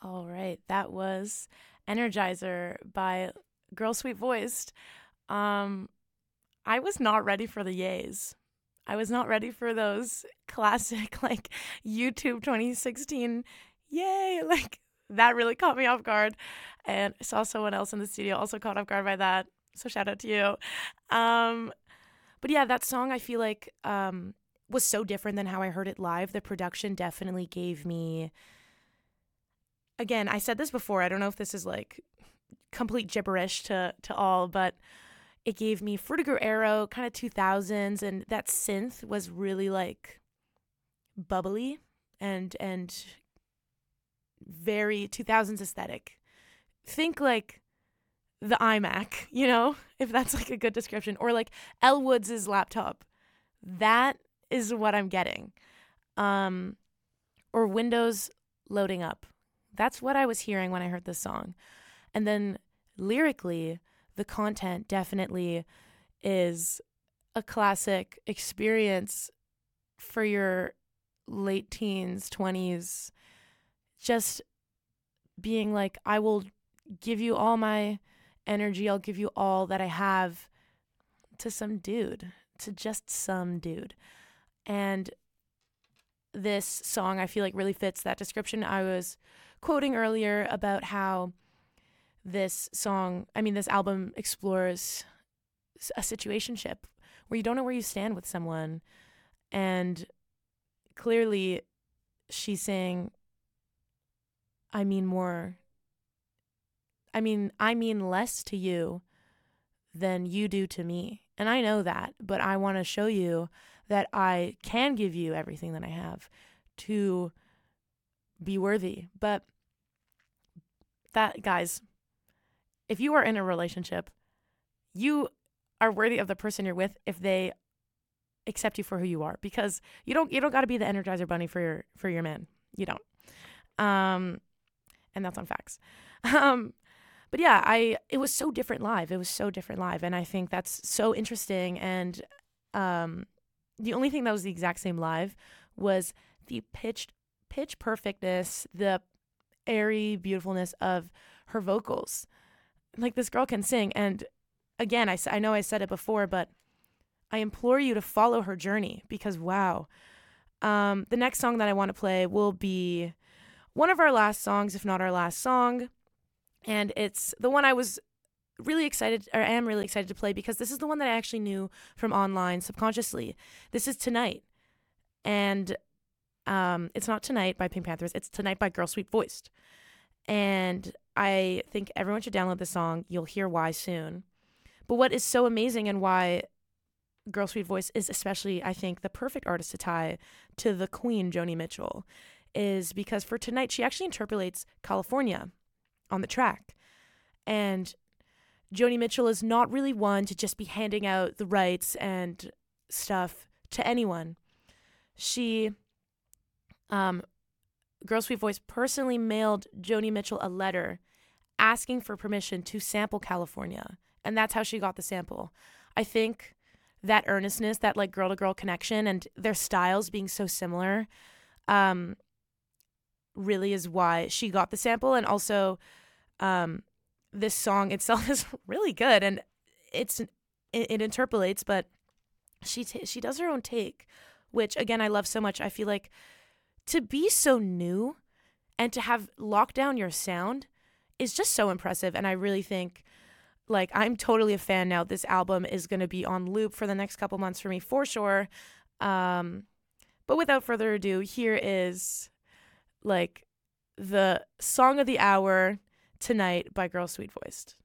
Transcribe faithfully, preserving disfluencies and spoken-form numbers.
All right, that was Energizer by Girl Sweet Voiced. Um, I was not ready for the yays. I was not ready for those classic, like, YouTube twenty sixteen, yay! Like, that really caught me off guard. And I saw someone else in the studio also caught off guard by that. So shout out to you. Um, but yeah, that song I feel like um, was so different than how I heard it live. The production definitely gave me. Again, I said this before. I don't know if this is like complete gibberish to to all, but it gave me Fruitiger Arrow, kind of two thousands, and that synth was really like bubbly and and very two thousands aesthetic. Think like the iMac, you know, if that's like a good description, or like Elle Woods' laptop. That is what I'm getting. Um, or Windows loading up. That's what I was hearing when I heard this song. And then lyrically, the content definitely is a classic experience for your late teens, twenties. Just being like, I will give you all my energy. I'll give you all that I have to some dude, to just some dude. And this song, I feel like, really fits that description. I was quoting earlier about how this song, I mean, this album explores a situationship where you don't know where you stand with someone. And clearly she's saying, I mean more, I mean, I mean less to you than you do to me. And I know that, but I want to show you that I can give you everything that I have to be worthy. But that, guys, if you are in a relationship, you are worthy of the person you're with if they accept you for who you are, because you don't you don't got to be the Energizer Bunny for your for your man. You don't. Um, and that's on facts. Um, but yeah, I it was so different live. It was so different live, and I think that's so interesting. And um, the only thing that was the exact same live was the pitched pitch perfectness, the airy beautifulness of her vocals. Like, this girl can sing, and again, I, I know I said it before, but I implore you to follow her journey, because wow. Um, the next song that I want to play will be one of our last songs, if not our last song, and it's the one I was really excited, or I am really excited to play, because this is the one that I actually knew from online subconsciously. This is Tonight, and um, it's not Tonight by Pink Panthers, it's Tonight by Girl Sweet Voiced. And I think everyone should download the song. You'll hear why soon. But what is so amazing, and why Girl Sweet Voice is especially, I think, the perfect artist to tie to the queen, Joni Mitchell, is because for Tonight, she actually interpolates California on the track. And Joni Mitchell is not really one to just be handing out the rights and stuff to anyone. She, um, Girl Sweet Voice personally mailed Joni Mitchell a letter asking for permission to sample California. And that's how she got the sample. I think that earnestness, that like girl to girl connection, and their styles being so similar, um, really is why she got the sample. And also, um, this song itself is really good, and it's it, it interpolates, but she t- she does her own take, which again I love so much. I feel like to be so new and to have locked down your sound is just so impressive. And I really think, like, I'm totally a fan now. This album is going to be on loop for the next couple months for me, for sure. Um, but without further ado, here is, like, the song of the hour, Tonight by Girl Sweet Voiced.